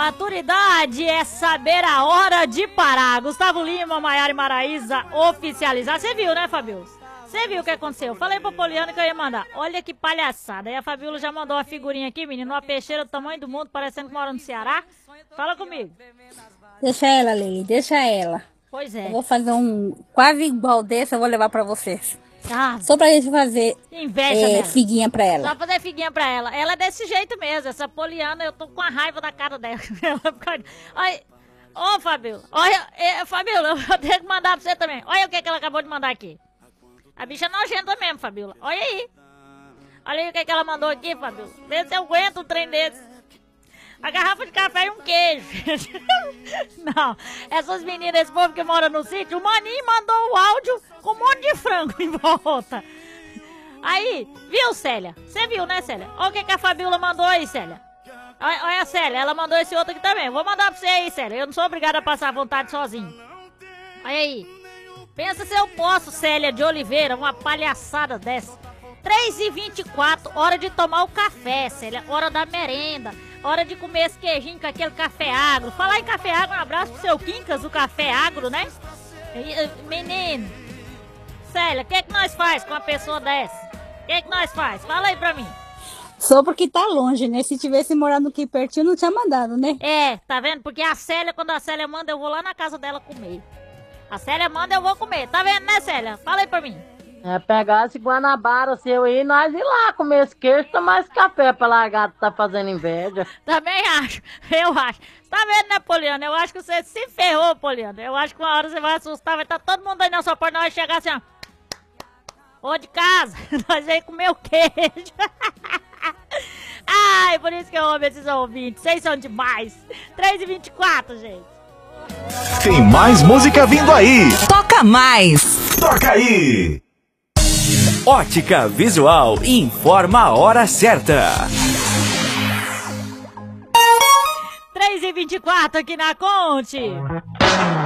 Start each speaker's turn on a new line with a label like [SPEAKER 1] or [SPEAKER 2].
[SPEAKER 1] Maturidade é saber a hora de parar. Gustavo Lima, Maiara e Maraísa oficializar. Você viu, né, Fabiola? Você viu o que aconteceu? Falei pra Poliana que eu ia mandar. Olha que palhaçada. Aí a Fabiola já mandou uma figurinha aqui, menino. Uma peixeira do tamanho do mundo, parecendo que mora no Ceará. Fala comigo.
[SPEAKER 2] Deixa ela, Lili, deixa ela.
[SPEAKER 1] Pois é.
[SPEAKER 2] Eu vou fazer um quase igual desse, eu vou levar pra vocês.
[SPEAKER 1] Ah,
[SPEAKER 2] Só pra gente fazer
[SPEAKER 1] inveja
[SPEAKER 2] figuinha pra ela.
[SPEAKER 1] Só fazer figuinha pra ela. Ela é desse jeito mesmo. Essa Poliana, eu tô com a raiva da cara dela. Olha, ô Fabiola. Olha, Fabiola, eu vou ter que mandar pra você também. Olha o que ela acabou de mandar aqui. A bicha é nojenta mesmo, Fabiola. Olha aí. Olha aí o que ela mandou aqui, Fabiola. Vê se eu aguento um trem desse. A garrafa de café e um queijo. Não, essas meninas, esse povo que mora no sítio, o Maninho mandou o áudio com um monte de frango em volta. Aí, viu, Célia? Você viu, né, Célia? Olha o que a Fabiola mandou aí, Célia. Olha a Célia, ela mandou esse outro aqui também. Vou mandar pra você aí, Célia. Eu não sou obrigada a passar a vontade sozinho. Olha aí. Pensa se eu posso, Célia de Oliveira, uma palhaçada dessa. 3h24, hora de tomar o café, Célia. Hora da merenda. Hora de comer esse queijinho com aquele café agro. Falar em café agro, um abraço pro seu Quincas, o café agro, né? Menino. Célia, o que nós faz com uma pessoa dessa? O que nós faz? Fala aí pra mim.
[SPEAKER 2] Só porque tá longe, né? Se tivesse morado aqui pertinho, não tinha mandado, né?
[SPEAKER 1] É, tá vendo? Porque a Célia, quando a Célia manda, eu vou lá na casa dela comer. A Célia manda, eu vou comer. Tá vendo, né, Célia? Fala aí pra mim.
[SPEAKER 3] É, pegar esse Guanabara seu aí, nós ir lá comer esse queijo, tomar esse café pra largar tá fazendo inveja.
[SPEAKER 1] Também acho, eu acho. Tá vendo, né, Poliana? Eu acho que você se ferrou, Poliana. Eu acho que uma hora você vai assustar, vai estar todo mundo aí na sua porta, nós vai chegar assim, ó. Ô, de casa, nós vamos comer o queijo. Ai, por isso que eu amo esses ouvintes. Vocês são demais. 3h24, gente.
[SPEAKER 4] Tem mais música vindo aí.
[SPEAKER 5] Toca mais.
[SPEAKER 4] Toca aí.
[SPEAKER 6] Ótica Visual informa a hora certa.
[SPEAKER 1] 3h24 aqui na Conte.